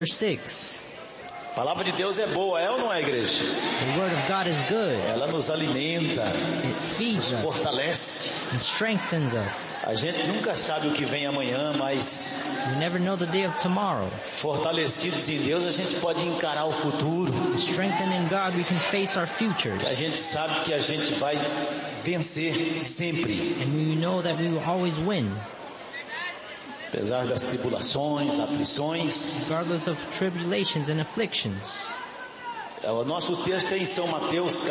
6. A palavra de Deus é boa, é ou não é, igreja? The word of God is good. Ela nos alimenta, It feeds nos us fortalece. and strengthens us. A gente nunca sabe o que vem amanhã, mas We never know the day of tomorrow. fortalecidos em Deus, a gente pode encarar o futuro. Strengthened in God, we can face our futures. A gente sabe que a gente vai vencer sempre, And we know that we will always win, apesar das tribulações, aflições. regardless of tribulations and afflictions. O nosso texto é em São Mateus,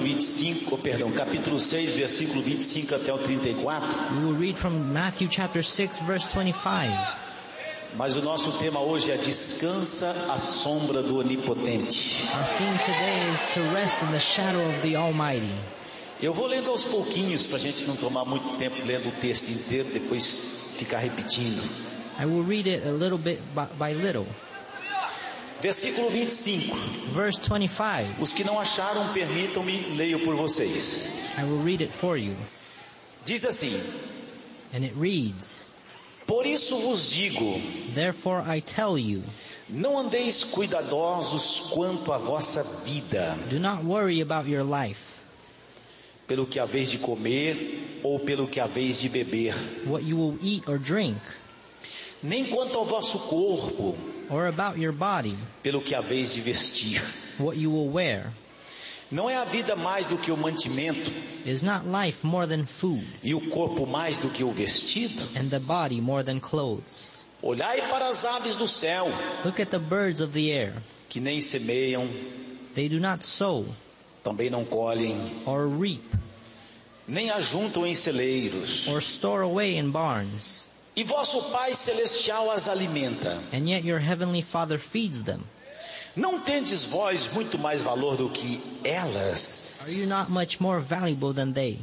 capítulo 6, versículo 25 até o 34. We will read from Matthew chapter 6, verse 25. Mas o nosso tema hoje é descansa à sombra do Onipotente. Our theme today is to rest in the shadow of the Almighty. Eu vou lendo aos pouquinhos para a gente não tomar muito tempo lendo o texto inteiro, depois ficar repetindo. I will read it a little bit by little. Versículo 25. Verse 25. Os que não acharam, permitam-me, leio por vocês. I will read it for you. Diz assim: And it reads, Por isso vos digo, Therefore I tell you, não andeis cuidadosos quanto à vossa vida, do not worry about your life, pelo que haveis de comer ou pelo que haveis de beber, what you will eat or drink, nem quanto ao vosso corpo, or about your body, pelo que haveis de vestir. what you will wear. Não é a vida mais do que o mantimento, Is not life more than food, e o corpo mais do que o vestido? and the body more than clothes? Olhai para as aves do céu, Look at the birds of the air. que nem semeiam, They do not sow também não colhem, or reap nem ajuntam em celeiros, or store away in barns, e vosso Pai Celestial as alimenta. and yet your heavenly Father feeds them. Não tendes vós muito mais valor do que elas? Are you not much more valuable than they?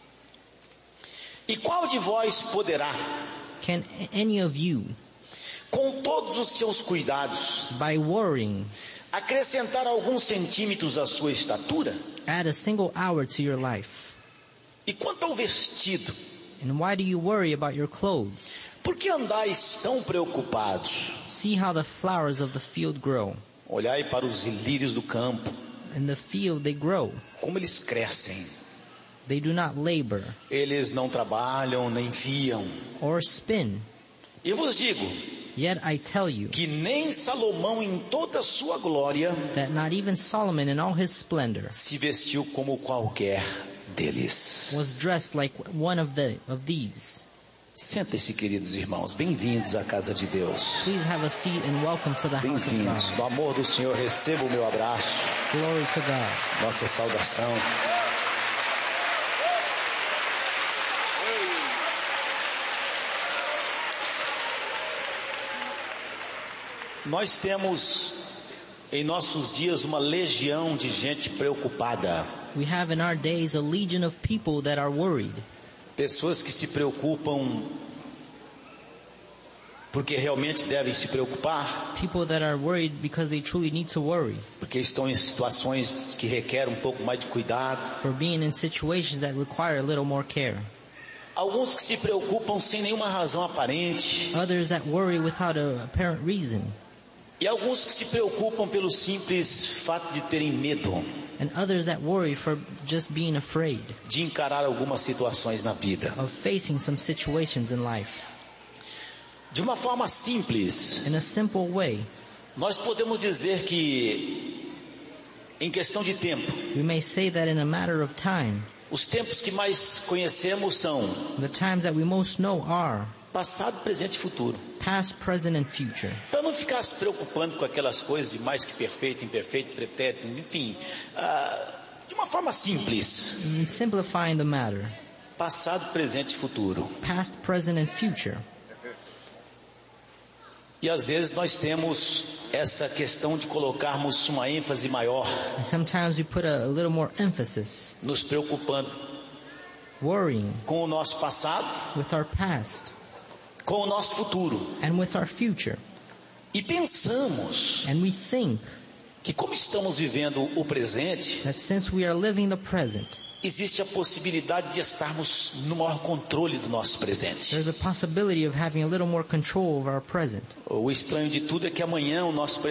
E qual de vós poderá, Can any of you, com todos os seus cuidados, by worrying, acrescentar alguns centímetros à sua estatura? add a single hour to your life? E quanto ao vestido, And why do you worry about your clothes? por que andais tão preocupados? See how the flowers of the field grow. Olhai para os lírios do campo, In the field they grow. como eles crescem. They do not labor Eles não trabalham nem fiam. or spin. E vos digo Yet I tell you que nem Salomão em toda a sua glória that not even Solomon in all his splendor se vestiu como qualquer deles. was dressed like one of these. Sentem-se, queridos irmãos, bem-vindos à casa de Deus. Please have a seat and welcome to the house of Bem-vindos. God. No amor do Senhor, receba o meu abraço, Glory to God. nossa saudação. Nós temos em nossos dias uma legião de gente preocupada. We have in our days a legion of people that are worried. Pessoas que se preocupam porque realmente devem se preocupar, People that are worried because they truly need to worry. porque estão em situações que requerem um pouco mais de cuidado. For being in situations that require a little more care. Alguns que se preocupam sem nenhuma razão aparente. Others that worry without a apparent reason. E alguns que se preocupam pelo simples fato de terem medo And others that worry for just being afraid de encarar algumas situações na vida. of facing some situations in life. De uma forma simples, In a simple way, nós podemos dizer que, em questão de tempo, we may say that in a matter of time, os tempos que mais conhecemos são the times that we most know are passado, presente e futuro. past, present, and future. Para não ficar se preocupando com aquelas coisas de mais que perfeito, imperfeito, pretérito, enfim, de uma forma simples, In simplifying the matter, passado, presente e futuro. past, present, and future. E às vezes nós temos essa questão de colocarmos uma ênfase maior, And sometimes we put a little more emphasis, nos preocupando worrying com o nosso passado, with our past com o nosso futuro. and with our future. E pensamos And we think que como estamos vivendo o presente, that since we are living the present, existe a possibilidade de estarmos no maior controle do nosso presente. there's a possibility of having a little more control over our present. O estranho de tudo é que amanhã o nosso